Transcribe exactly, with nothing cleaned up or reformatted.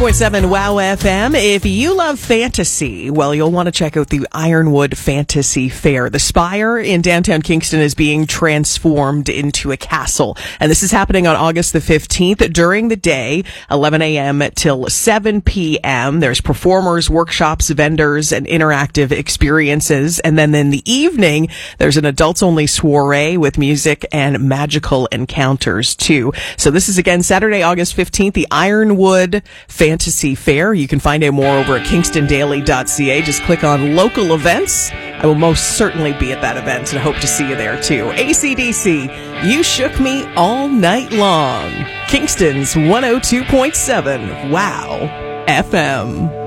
point seven Wow F M. If you love fantasy, well, you'll want to check out the Ironwood Fantasy Fair. The Spire in downtown Kingston is being transformed into a castle, and this is happening on August the fifteenth during the day, eleven a.m. till seven p.m. There's performers, workshops, vendors, and interactive experiences. And then in the evening, there's an adults-only soiree with music and magical encounters, too. So this is, again, Saturday, August fifteenth, the Ironwood Fantasy Fair. You can find out more over at kingston daily dot c a. Just click on local events. I will most certainly be at that event and hope to see you there too. A C D C, You Shook Me All Night Long. Kingston's one oh two point seven Wow F M.